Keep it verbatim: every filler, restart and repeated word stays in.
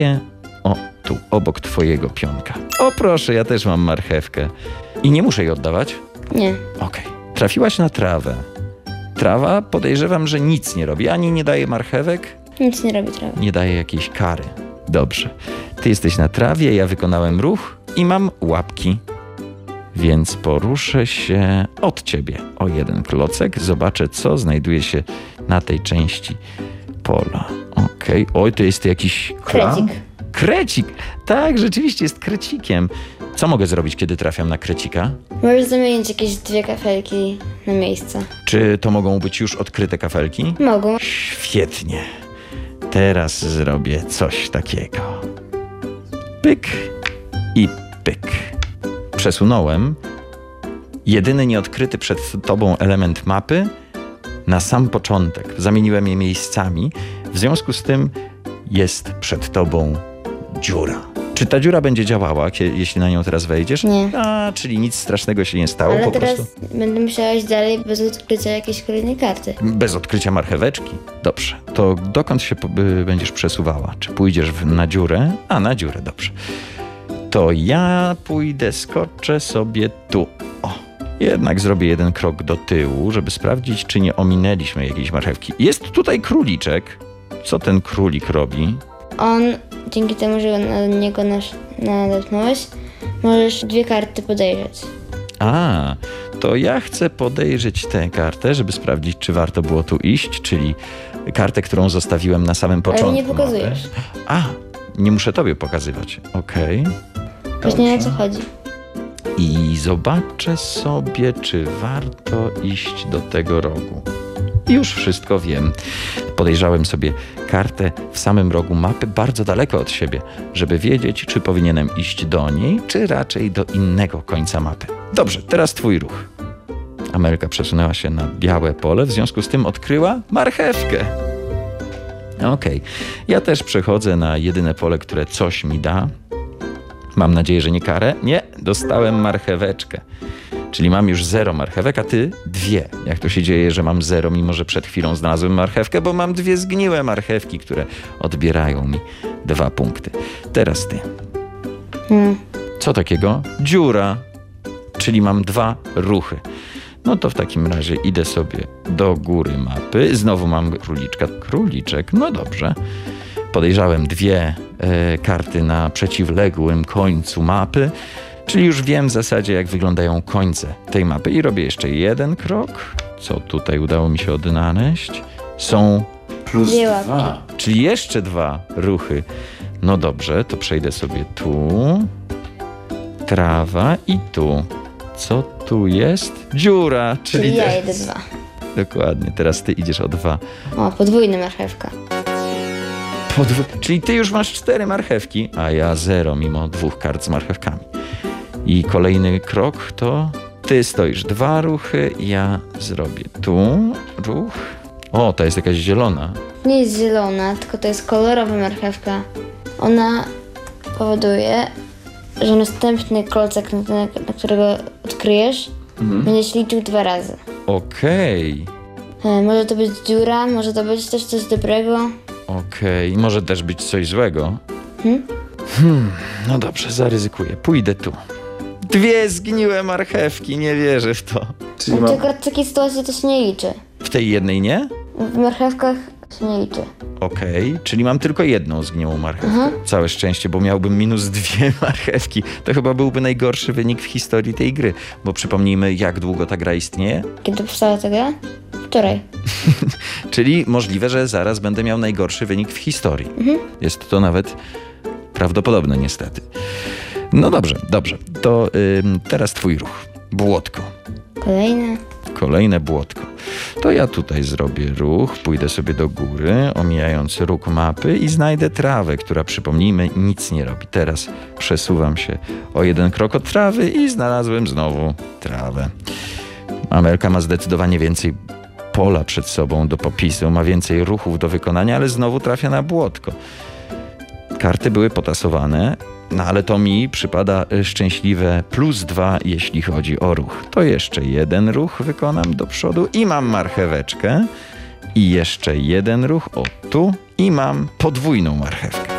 O, tu, obok twojego pionka. O proszę, ja też mam marchewkę. I nie muszę jej oddawać? Nie. Okej. Trafiłaś na trawę. Trawa, podejrzewam, że nic nie robi, ani nie daje marchewek, Nic nie robi trawa. nie daje jakiejś kary. Dobrze. Ty jesteś na trawie, ja wykonałem ruch i mam łapki. Więc poruszę się od ciebie o jeden klocek. Zobaczę, co znajduje się na tej części pola. Okej. Oj, to jest jakiś kran? Krecik. Krecik. Tak, rzeczywiście jest krecikiem. Co mogę zrobić, kiedy trafiam na krecika? Możesz zamienić jakieś dwie kafelki na miejsce. Czy to mogą być już odkryte kafelki? Mogą. Świetnie. Teraz zrobię coś takiego. Pyk i pyk. Przesunąłem jedyny nieodkryty przed tobą element mapy na sam początek. Zamieniłem je miejscami. W związku z tym jest przed tobą dziura. Czy ta dziura będzie działała, kie- jeśli na nią teraz wejdziesz? Nie. A, czyli nic strasznego się nie stało, Ale po teraz prostu będę musiała iść dalej bez odkrycia jakiejś kolejnej karty. bez odkrycia marcheweczki. Dobrze, to dokąd się po- y, będziesz przesuwała? Czy pójdziesz w, na dziurę? A, na dziurę, dobrze. To ja pójdę, skoczę sobie tu. O, jednak zrobię jeden krok do tyłu, żeby sprawdzić, czy nie ominęliśmy jakiejś marchewki. Jest tutaj króliczek. Co ten królik robi? On, dzięki temu, że na niego nasz- nadepnąłeś, możesz dwie karty podejrzeć. A, to ja chcę podejrzeć tę kartę, żeby sprawdzić, czy warto było tu iść, czyli kartę, którą zostawiłem na samym początku. Ale nie pokazujesz. mapy. A, nie muszę tobie pokazywać. Okej. Właśnie na Dobrze. co chodzi. I zobaczę sobie, czy warto iść do tego rogu. Już wszystko wiem. Podejrzałem sobie kartę w samym rogu mapy, bardzo daleko od siebie, żeby wiedzieć, czy powinienem iść do niej, czy raczej do innego końca mapy. Dobrze, teraz twój ruch. Amelka przesunęła się na białe pole, w związku z tym odkryła marchewkę. Okej, ja też przechodzę na jedyne pole, które coś mi da. Mam nadzieję, że nie karę. Nie, dostałem marcheweczkę. Czyli mam już zero marchewek, a ty dwie. Jak to się dzieje, że mam zero, mimo że przed chwilą znalazłem marchewkę, bo mam dwie zgniłe marchewki, które odbierają mi dwa punkty. Teraz ty. Hmm. Co takiego? Dziura. Czyli mam dwa ruchy. No to w takim razie idę sobie do góry mapy. Znowu mam króliczka. Króliczek, no dobrze. Podejrzałem dwie e, karty na przeciwległym końcu mapy, czyli już wiem w zasadzie, jak wyglądają końce tej mapy. I robię jeszcze jeden krok. Co tutaj udało mi się odnaleźć? Są Plus Dwie dwa. łapki. czyli jeszcze dwa ruchy. No dobrze, to przejdę sobie tu. Trawa i tu. Co tu jest? Dziura, czyli... Czyli ja te- jedę dwa. Dokładnie, teraz ty idziesz o dwa. O, podwójna marchewka. Podw- Czyli ty już masz cztery marchewki, a ja zero, mimo dwóch kart z marchewkami. I kolejny krok to ty stoisz dwa ruchy, ja zrobię tu ruch. O, ta jest jakaś zielona. Nie jest zielona, tylko to jest kolorowa marchewka. Ona powoduje, że następny kolcek, na, na, na którego odkryjesz, będziesz liczył dwa razy. Okej, E, może to być dziura, może to być też coś dobrego. okej. Może też być coś złego. Hmm? Hmm, no dobrze, zaryzykuję. Pójdę tu. Dwie zgniłe marchewki, nie wierzę w to. Czyli mam... Tylko w takiej sytuacji to się nie liczy. W tej jednej nie? W marchewkach się nie liczy. Okej, czyli mam tylko jedną zgniłą marchewkę. Całe szczęście, bo miałbym minus dwie marchewki. To chyba byłby najgorszy wynik w historii tej gry. Bo przypomnijmy, jak długo ta gra istnieje. Kiedy powstała ta gra? Wczoraj. Czyli możliwe, że zaraz będę miał najgorszy wynik w historii. Jest to nawet prawdopodobne niestety. No dobrze, dobrze. To ym, teraz twój ruch. Błotko. Kolejne. Kolejne błotko. To ja tutaj zrobię ruch, pójdę sobie do góry, omijając róg mapy i znajdę trawę, która, przypomnijmy, nic nie robi. Teraz przesuwam się o jeden krok od trawy i znalazłem znowu trawę. Amelka ma zdecydowanie więcej pola przed sobą do popisu, ma więcej ruchów do wykonania, ale znowu trafia na błotko. Karty były potasowane, no ale to mi przypada y, szczęśliwe plus dwa, jeśli chodzi o ruch. To jeszcze jeden ruch wykonam do przodu i mam marcheweczkę. I jeszcze jeden ruch, o tu, i mam podwójną marchewkę.